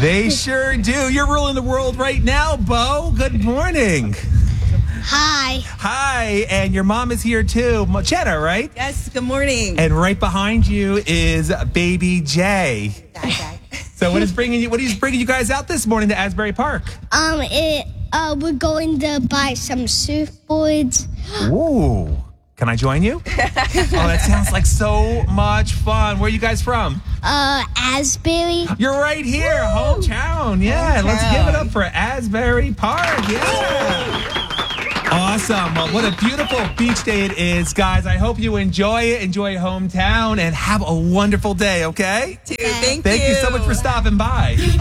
They sure do. You're ruling the world right now, Bo. Good morning. Hi. Hi, and your mom is here too. Jenna, right? Yes, good morning. And right behind you is baby Jay. So what is bringing you guys out this morning to Asbury Park? We're going to buy some surfboards. Ooh. Can I join you? Oh, that sounds like so much fun. Where are you guys from? Asbury. You're right here, hometown. Yeah, let's give it up for Asbury Park. Yeah. Awesome. Well, what a beautiful beach day it is, guys. I hope you enjoy it. Enjoy hometown and have a wonderful day, okay? Thank you so much for stopping by. New Jersey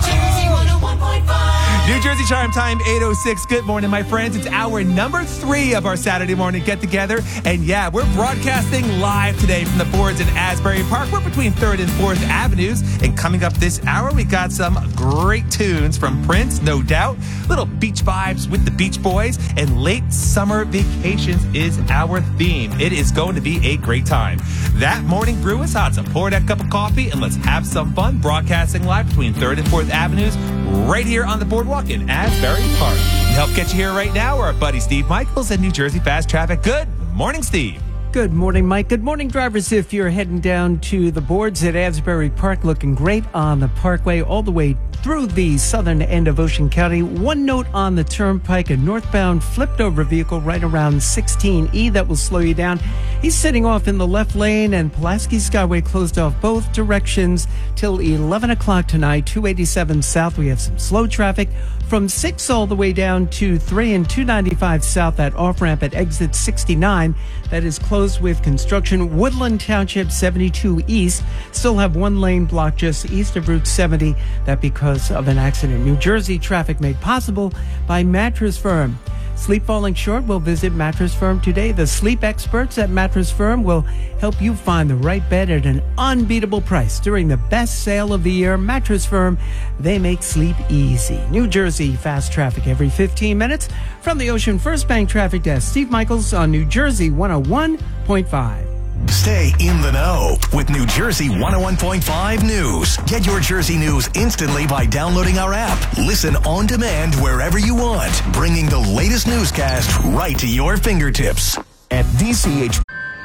101.5. New Jersey Charm Time, 8:06. Good morning, my friends. It's hour number 3 of our Saturday morning get-together. And yeah, we're broadcasting live today from the boards in Asbury Park. We're between 3rd and 4th Avenues. And coming up this hour, we got some great tunes from Prince, no doubt. Little beach vibes with the Beach Boys. And late summer vacations is our theme. It is going to be a great time. That morning brew is hot, so pour that cup of coffee and let's have some fun broadcasting live between 3rd and 4th Avenues right here on the boardwalk in Asbury Park. To help get you here right now are our buddy Steve Michaels and New Jersey Fast Traffic. Good morning, Steve. Good morning, Mike. Good morning, drivers. If you're heading down to the boards at Asbury Park, looking great on the Parkway all the way through the southern end of Ocean County. One note on the Turnpike, a northbound flipped over vehicle right around 16E that will slow you down. He's sitting off in the left lane, and Pulaski Skyway closed off both directions till 11 o'clock tonight. 287 south, we have some slow traffic. From 6 all the way down to 3 and 295 south, that off-ramp at exit 69, that is closed with construction. Woodland Township 72 east, still have one lane blocked just east of Route 70, that because of an accident. New Jersey traffic made possible by Mattress Firm. Sleep falling short? We'll visit Mattress Firm today. The sleep experts at Mattress Firm will help you find the right bed at an unbeatable price. During the best sale of the year, Mattress Firm, they make sleep easy. New Jersey fast traffic every 15 minutes. From the Ocean First Bank Traffic Desk, Steve Michaels on New Jersey 101.5. Stay in the know with New Jersey 101.5 News. Get your Jersey news instantly by downloading our app. Listen on demand wherever you want, bringing the latest newscast right to your fingertips. At DCH.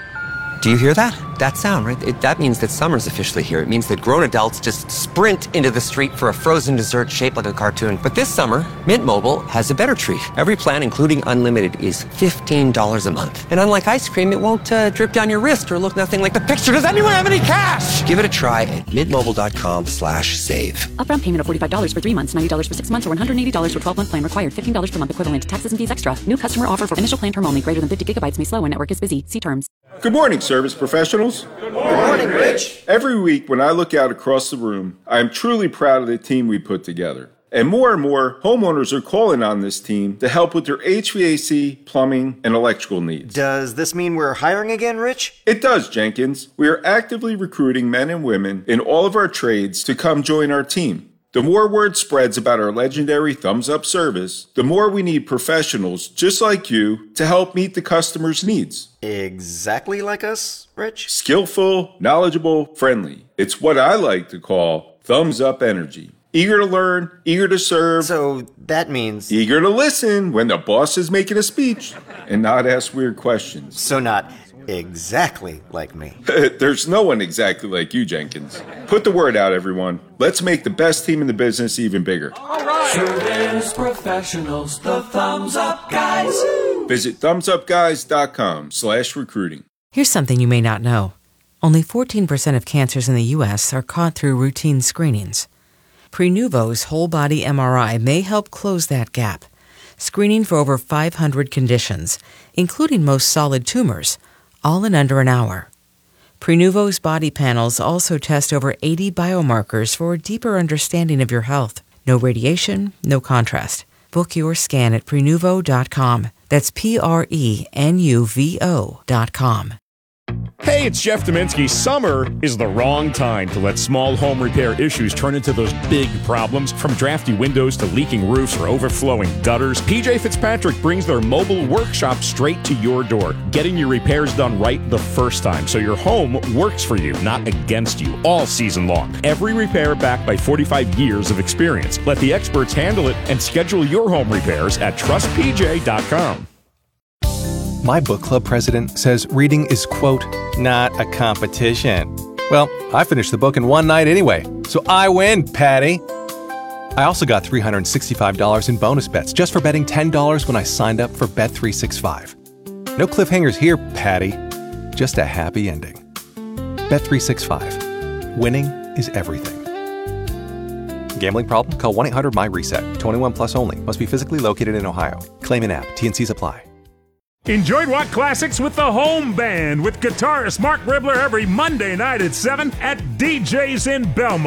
Do you hear that? That sound, right? That means that summer's officially here. It means that grown adults just sprint into the street for a frozen dessert shaped like a cartoon. But this summer, Mint Mobile has a better treat. Every plan, including unlimited, is $15 a month. And unlike ice cream, it won't drip down your wrist or look nothing like the picture. Does anyone have any cash? Give it a try at mintmobile.com/save. Upfront payment of $45 for 3 months, $90 for 6 months, or $180 for 12-month plan required. $15 per month equivalent. Taxes and fees extra. New customer offer for initial plan term only. Greater than 50 gigabytes may slow when network is busy. See terms. Good morning, service professionals. Good morning, Rich. Every week when I look out across the room, I am truly proud of the team we put together. And more homeowners are calling on this team to help with their HVAC, plumbing, and electrical needs. Does this mean we're hiring again, Rich? It does, Jenkins. We are actively recruiting men and women in all of our trades to come join our team. The more word spreads about our legendary Thumbs Up service, the more we need professionals just like you to help meet the customer's needs. Exactly like us, Rich? Skillful, knowledgeable, friendly. It's what I like to call Thumbs Up energy. Eager to learn, eager to serve. So that means... eager to listen when the boss is making a speech and not ask weird questions. So not exactly like me. There's no one exactly like you, Jenkins. Put the word out, everyone. Let's make the best team in the business even bigger. All right. Service professionals, the Thumbs Up Guys. Visit thumbsupguys.com/recruiting. Here's something you may not know. Only 14% of cancers in the U.S. are caught through routine screenings. Prenuvo's whole body MRI may help close that gap, screening for over 500 conditions, including most solid tumors, all in under an hour. Prenuvo's body panels also test over 80 biomarkers for a deeper understanding of your health. No radiation, no contrast. Book your scan at Prenuvo.com. That's PRENUVO.com. Hey, it's Jeff Dominski. Summer is the wrong time to let small home repair issues turn into those big problems. From drafty windows to leaking roofs or overflowing gutters, PJ Fitzpatrick brings their mobile workshop straight to your door, getting your repairs done right the first time so your home works for you, not against you, all season long. Every repair backed by 45 years of experience. Let the experts handle it and schedule your home repairs at trustpj.com. My book club president says reading is, quote, not a competition. Well, I finished the book in one night anyway, so I win, Patty. I also got $365 in bonus bets just for betting $10 when I signed up for Bet365. No cliffhangers here, Patty. Just a happy ending. Bet365. Winning is everything. Gambling problem? Call 1-800-MY-RESET. 21 plus only. Must be physically located in Ohio. Claim in app. T&Cs apply. Enjoy Rock Classics with the Home Band with guitarist Mark Ribler every Monday night at 7 at DJ's in Belmont.